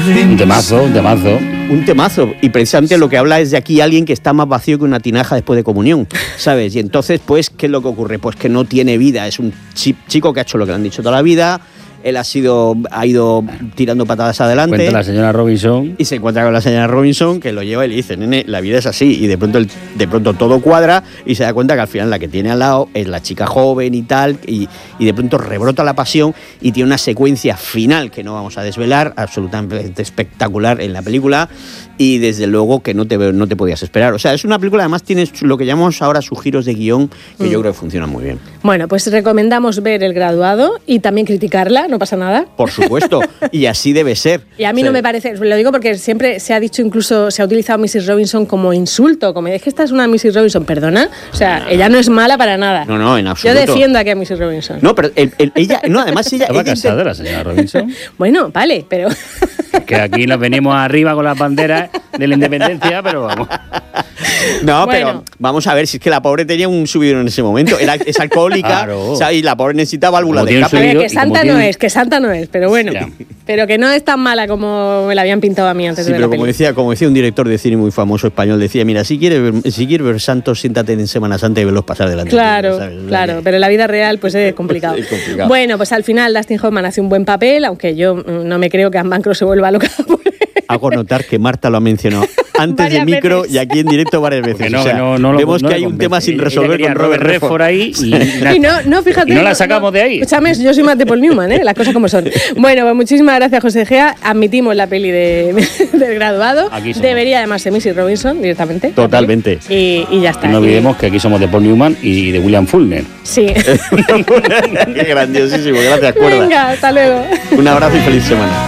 Un temazo. Un temazo. Y precisamente lo que habla es de aquí alguien que está más vacío que una tinaja después de comunión, ¿sabes? Y entonces, pues, ¿qué es lo que ocurre? Pues que no tiene vida. Es un chico que ha hecho lo que le han dicho toda la vida. Él ha ido tirando patadas adelante. Cuenta la señora Robinson. Y se encuentra con la señora Robinson, que lo lleva y le dice, nene, la vida es así. Y de pronto todo cuadra y se da cuenta que al final la que tiene al lado es la chica joven y tal. Y de pronto rebrota la pasión y tiene una secuencia final que no vamos a desvelar, absolutamente espectacular en la película. Y desde luego que no te podías esperar. O sea, es una película, además tiene lo que llamamos ahora sus giros de guión, que yo creo que funcionan muy bien. Bueno, pues recomendamos ver El Graduado y también criticarla, no pasa nada. Por supuesto, y así debe ser. Y a mí no me parece, lo digo porque siempre se ha dicho, incluso se ha utilizado a Mrs. Robinson como insulto, como es que esta es una Mrs. Robinson, perdona. O sea, ella no es mala para nada. No, en absoluto. Yo defiendo aquí a Mrs. Robinson. No, pero ella, no, además ella... ¿Estaba casada la señora Robinson? Bueno, vale, pero... Que aquí nos venimos arriba con las banderas de la independencia, pero vamos. No, pero vamos a ver, si es que la pobre tenía un subidón en ese momento. Es alcohólica, claro. ¿sabes? Y la pobre necesita válvulas de escape. Que santa no es, pero bueno. Ya. Pero que no es tan mala como me la habían pintado a mí antes de ver la película. Como decía un director de cine muy famoso español, decía, mira, si quieres ver santos, siéntate en Semana Santa y verlos pasar delante. Claro, pero en la vida real pues es complicado. Es complicado. Bueno, pues al final Dustin Hoffman hace un buen papel, aunque yo no me creo que Anne Bancroft se vuelva loca. Hago notar que Marta lo ha mencionado antes de micro y aquí en directo varias veces. Vemos que hay un tema sin resolver con Robert Redford ahí y fíjate, no la sacamos de ahí. Escúchame, yo soy más de Paul Newman, las cosas como son. Bueno, pues muchísimas gracias, José Gea. Admitimos la peli del Graduado. Debería además ser Mrs. Robinson directamente. Totalmente. Y ya está. Y no olvidemos que aquí somos de Paul Newman y de William Faulkner. Sí. Qué grandiosísimo, gracias, Cuerda. Venga, hasta luego. Un abrazo y feliz semana.